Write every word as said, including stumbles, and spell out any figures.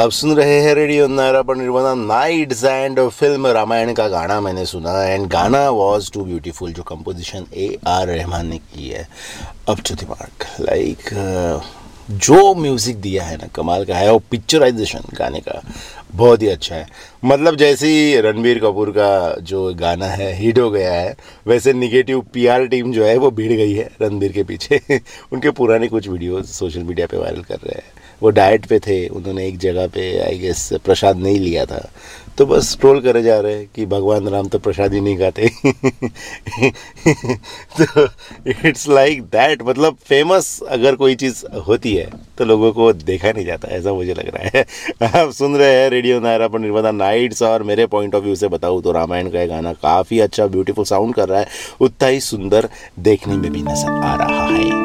आप सुन रहे हैं रेडियो नायरा पर nirvana nights and film Ramayan का गाना मैंने सुना एंड गाना वाज टू ब्यूटीफुल। जो कंपोजिशन ए आर रहमान ने की है up to the mark, like जो म्यूज़िक दिया है ना कमाल का है, और पिक्चराइजेशन गाने का बहुत ही अच्छा है। मतलब जैसे ही रणबीर कपूर का जो गाना है हिट हो गया है, वैसे निगेटिव पीआर टीम जो है वो भीड़ गई है रणबीर के पीछे। उनके पुराने कुछ वीडियोस सोशल मीडिया पे वायरल कर रहे हैं। वो डाइट पे थे, उन्होंने एक जगह पे आई गेस प्रसाद नहीं लिया था, तो बस ट्रोल करे जा रहे हैं कि भगवान राम तो प्रसाद ही नहीं खाते। तो इट्स लाइक दैट, मतलब फेमस अगर कोई चीज़ होती है तो लोगों को देखा नहीं जाता, ऐसा मुझे लग रहा है। आप सुन रहे हैं रेडियो नायरा पर निर्वाणा नाइट्स, और मेरे पॉइंट ऑफ व्यू से बताऊँ तो रामायण का गाना काफ़ी अच्छा ब्यूटीफुल साउंड कर रहा है, उतना ही सुंदर देखने में भी नजर आ रहा है।